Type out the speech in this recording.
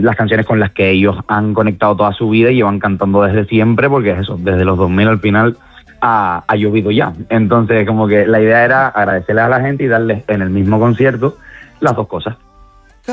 las canciones con las que ellos han conectado toda su vida y llevan cantando desde siempre, porque es eso, desde los 2000 al final ha llovido ya. Entonces, como que la idea era agradecerles a la gente y darles en el mismo concierto las dos cosas.